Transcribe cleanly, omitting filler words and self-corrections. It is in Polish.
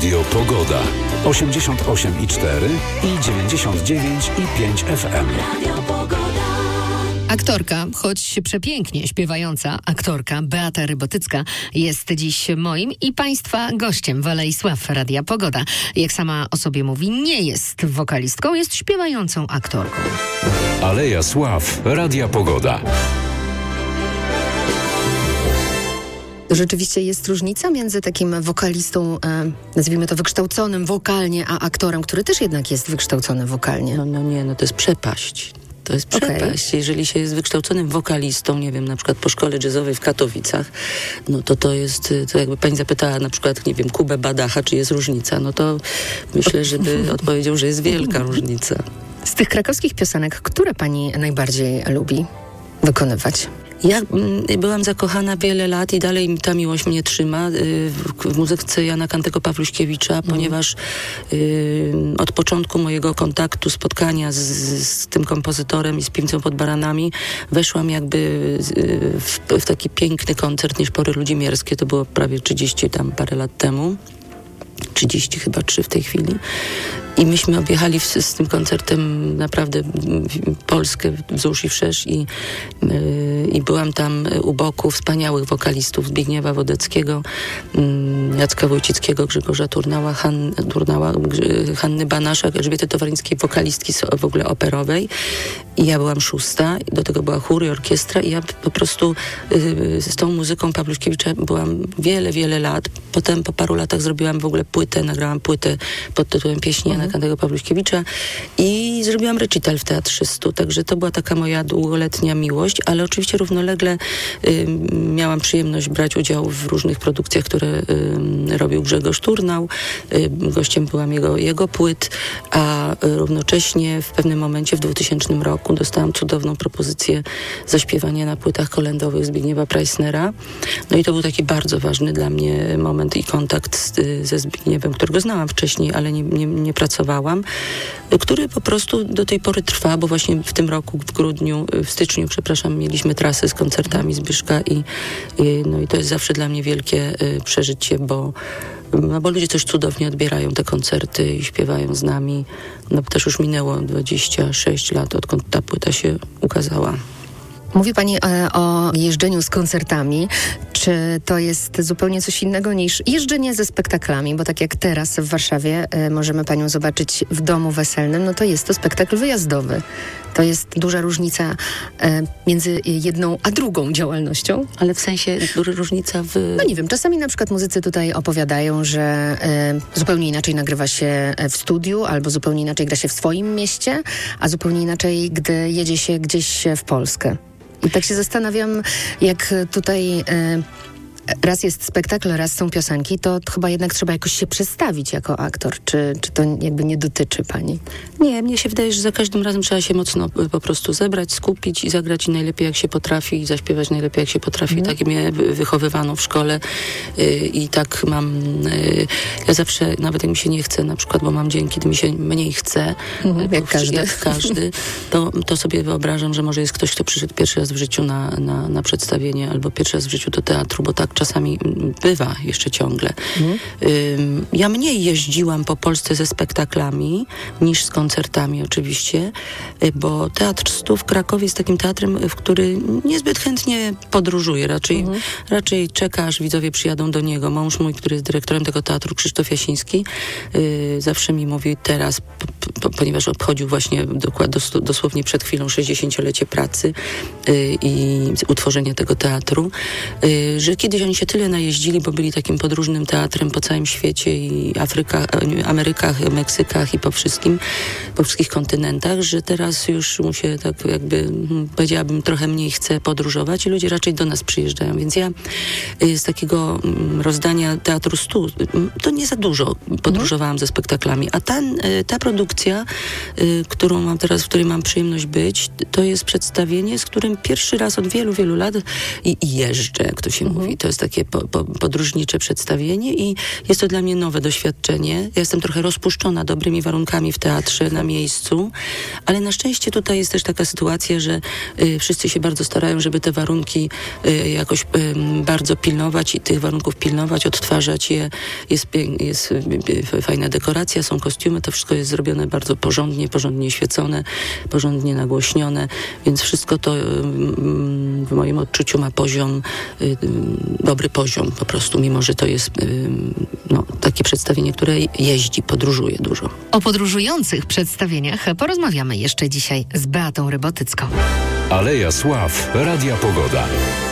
Radio Pogoda. 88,4 i 99,5 FM. Radio Pogoda. Aktorka, choć przepięknie śpiewająca aktorka Beata Rybotycka jest dziś moim i Państwa gościem w Alei Sław Radia Pogoda. Jak sama o sobie mówi, nie jest wokalistką, jest śpiewającą aktorką. Aleja Sław Radia Pogoda. Rzeczywiście jest różnica między takim wokalistą, nazwijmy to wykształconym wokalnie, a aktorem, który też jednak jest wykształcony wokalnie. No to jest przepaść. To jest przepaść. Okay. Jeżeli się jest wykształconym wokalistą, nie wiem, na przykład po szkole jazzowej w Katowicach, no to jest, to jakby pani zapytała na przykład, nie wiem, Kubę Badacha, czy jest różnica, no to myślę, żeby odpowiedział, że jest wielka różnica. Z tych krakowskich piosenek, które pani najbardziej lubi wykonywać? Ja byłam zakochana wiele lat i dalej ta miłość mnie trzyma w muzyce Jana Kantego Pawluśkiewicza, ponieważ od początku mojego kontaktu, spotkania z tym kompozytorem i z Piwnicą pod Baranami weszłam jakby w taki piękny koncert Nieszpory Ludzimierskie. To było prawie 30 tam parę lat temu. 30 chyba 3 w tej chwili. I myśmy objechali z tym koncertem naprawdę Polskę wzdłuż i wszerz i byłam tam u boku wspaniałych wokalistów Zbigniewa Wodeckiego, Jacka Wójcickiego, Grzegorza Turnała, Hanny Banaszak, Elżbiety Towaryńskiej, wokalistki w ogóle operowej. I ja byłam 6. Do tego była chór i orkiestra i ja po prostu z tą muzyką Pawluśkiewicza byłam wiele, wiele lat. Potem po paru latach zrobiłam w ogóle nagrałam płytę pod tytułem Pieśni Jana Kantego Pawluśkiewicza i zrobiłam recital w Teatrze Stu, także to była taka moja długoletnia miłość, ale oczywiście równolegle miałam przyjemność brać udział w różnych produkcjach, które robił Grzegorz Turnał. Gościem byłam jego płyt, a równocześnie w pewnym momencie w 2000 roku dostałam cudowną propozycję zaśpiewania na płytach kolędowych Zbigniewa Preissnera. No i to był taki bardzo ważny dla mnie moment i kontakt ze Zbigniewem, którego znałam wcześniej, ale nie pracowałam, który po prostu do tej pory trwa, bo właśnie w tym roku, w styczniu, mieliśmy trasę z koncertami Zbyszka i to jest zawsze dla mnie wielkie przeżycie, bo ludzie coś cudownie odbierają te koncerty i śpiewają z nami. No też już minęło 26 lat, odkąd ta płyta się ukazała. Mówi pani o jeżdżeniu z koncertami. Czy to jest zupełnie coś innego niż jeżdżenie ze spektaklami? Bo tak jak teraz w Warszawie możemy panią zobaczyć w domu weselnym, no to jest to spektakl wyjazdowy. To jest duża różnica między jedną a drugą działalnością. Ale w sensie duża różnica w... No nie wiem, czasami na przykład muzycy tutaj opowiadają, że zupełnie inaczej nagrywa się w studiu, albo zupełnie inaczej gra się w swoim mieście, a zupełnie inaczej, gdy jedzie się gdzieś w Polskę. I tak się zastanawiam, jak tutaj raz jest spektakl, raz są piosenki, to chyba jednak trzeba jakoś się przedstawić jako aktor. Czy to jakby nie dotyczy pani? Nie, mnie się wydaje, że za każdym razem trzeba się mocno po prostu zebrać, skupić i zagrać najlepiej jak się potrafi i zaśpiewać najlepiej jak się potrafi. Tak mnie wychowywano w szkole i tak mam... Ja zawsze, nawet jak mi się nie chce, na przykład, bo mam dzień, kiedy mi się mniej chce, jak każdy, to sobie wyobrażam, że może jest ktoś, kto przyszedł pierwszy raz w życiu na przedstawienie albo pierwszy raz w życiu do teatru, bo tak czasami bywa jeszcze ciągle. Ja mniej jeździłam po Polsce ze spektaklami niż z koncertami oczywiście, bo Teatr Stu w Krakowie jest takim teatrem, w który niezbyt chętnie podróżuje. Raczej czeka, aż widzowie przyjadą do niego. Mąż mój, który jest dyrektorem tego teatru, Krzysztof Jasiński, zawsze mi mówi teraz, ponieważ obchodził właśnie dosłownie przed chwilą 60-lecie pracy i utworzenia tego teatru, że kiedyś oni się tyle najeździli, bo byli takim podróżnym teatrem po całym świecie i Amerykach, Meksykach i po wszystkich kontynentach, że teraz już mu się tak jakby, powiedziałabym, trochę mniej chce podróżować i ludzie raczej do nas przyjeżdżają. Więc ja z takiego rozdania Teatru Stu to nie za dużo podróżowałam ze spektaklami. A ta produkcja, którą mam teraz, w której mam przyjemność być, to jest przedstawienie, z którym pierwszy raz od wielu, wielu lat i jeżdżę, jak to się mówi. To jest takie podróżnicze przedstawienie i jest to dla mnie nowe doświadczenie. Ja jestem trochę rozpuszczona dobrymi warunkami w teatrze na miejscu, ale na szczęście tutaj jest też taka sytuacja, że wszyscy się bardzo starają, żeby te warunki jakoś bardzo pilnować i tych warunków pilnować, odtwarzać je. Jest fajna dekoracja, są kostiumy, to wszystko jest zrobione bardzo porządnie świecone, porządnie nagłośnione, więc wszystko to w moim odczuciu ma dobry poziom po prostu, mimo że to jest takie przedstawienie, które podróżuje dużo. O podróżujących przedstawieniach porozmawiamy jeszcze dzisiaj z Beatą Rybotycką. Aleja Sław, Radia Pogoda.